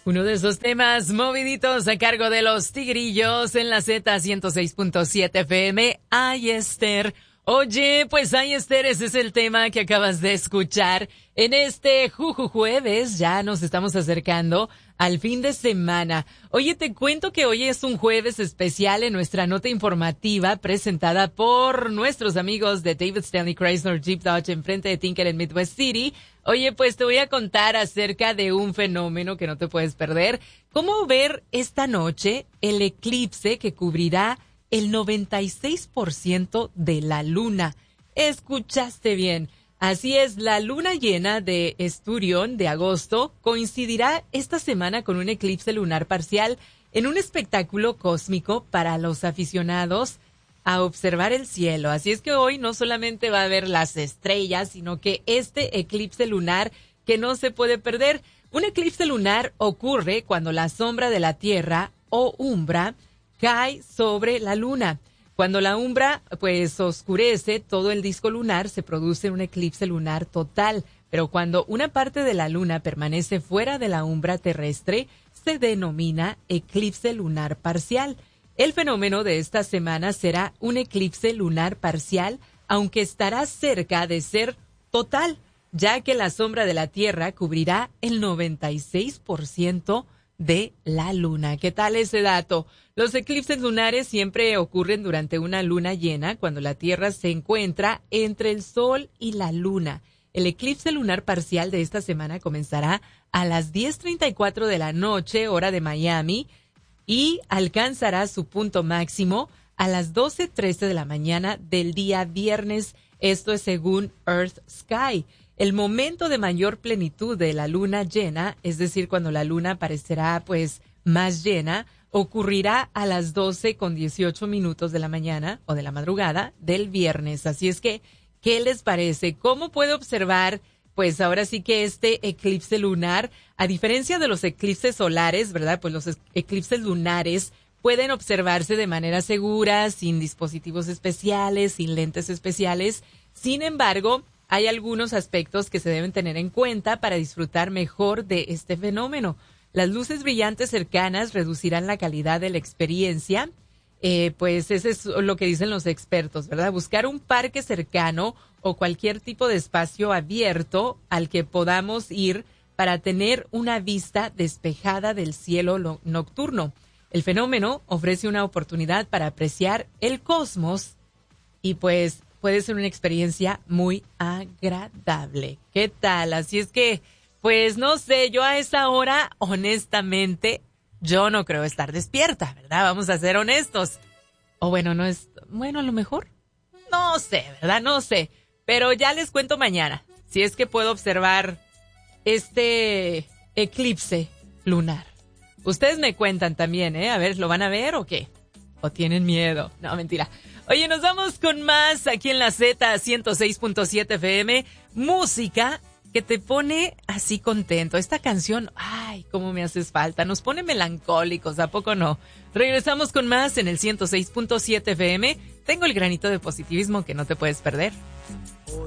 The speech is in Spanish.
Uno de esos temas moviditos a cargo de los Tigrillos en la Z106.7 FM. Ay, Esther. Oye, pues ay, Esther, ese es el tema que acabas de escuchar. En este Jueves ya nos estamos acercando al fin de semana. Oye, te cuento que hoy es un jueves especial en nuestra nota informativa presentada por nuestros amigos de David Stanley Chrysler Jeep Dodge enfrente de Tinker en Midwest City. Oye, pues te voy a contar acerca de un fenómeno que no te puedes perder. ¿Cómo ver esta noche el eclipse que cubrirá el 96% de la luna? Escuchaste bien. Así es, la luna llena de Esturión de agosto coincidirá esta semana con un eclipse lunar parcial en un espectáculo cósmico para los aficionados a observar el cielo. Así es que hoy no solamente va a ver las estrellas, sino que este eclipse lunar que no se puede perder. Un eclipse lunar ocurre cuando la sombra de la Tierra o umbra cae sobre la luna. Cuando la umbra pues oscurece todo el disco lunar, se produce un eclipse lunar total. Pero cuando una parte de la luna permanece fuera de la umbra terrestre, se denomina eclipse lunar parcial. El fenómeno de esta semana será un eclipse lunar parcial, aunque estará cerca de ser total, ya que la sombra de la Tierra cubrirá el 96% de la luna. ¿Qué tal ese dato? Los eclipses lunares siempre ocurren durante una luna llena, cuando la Tierra se encuentra entre el Sol y la Luna. El eclipse lunar parcial de esta semana comenzará a las 10:34 de la noche, hora de Miami, y alcanzará su punto máximo a las 12:13 de la mañana del día viernes. Esto es según Earth Sky. El momento de mayor plenitud de la luna llena, es decir, cuando la luna parecerá pues más llena, ocurrirá a las 12:18 de la mañana o de la madrugada del viernes. Así es que, ¿qué les parece? ¿Cómo puede observar pues ahora sí que este eclipse lunar? A diferencia de los eclipses solares, ¿verdad? Pues los eclipses lunares pueden observarse de manera segura, sin dispositivos especiales, sin lentes especiales. Sin embargo, hay algunos aspectos que se deben tener en cuenta para disfrutar mejor de este fenómeno. Las luces brillantes cercanas reducirán la calidad de la experiencia. Pues eso es lo que dicen los expertos, ¿verdad? Buscar un parque cercano o cualquier tipo de espacio abierto al que podamos ir para tener una vista despejada del cielo nocturno. El fenómeno ofrece una oportunidad para apreciar el cosmos y pues puede ser una experiencia muy agradable. ¿Qué tal? Así es que, pues no sé, yo a esa hora, honestamente, yo no creo estar despierta, ¿verdad? Vamos a ser honestos. O bueno, no es, bueno, a lo mejor, no sé, ¿verdad? No sé, pero ya les cuento mañana, si es que puedo observar este eclipse lunar. Ustedes me cuentan también, ¿eh? A ver, ¿lo van a ver o qué? ¿O tienen miedo? No, mentira. Oye, nos vamos con más aquí en la Z106.7 FM. Música que te pone así contento. Esta canción, ay, cómo me haces falta. Nos pone melancólicos, ¿a poco no? Regresamos con más en el 106.7 FM. Tengo el granito de positivismo que no te puedes perder.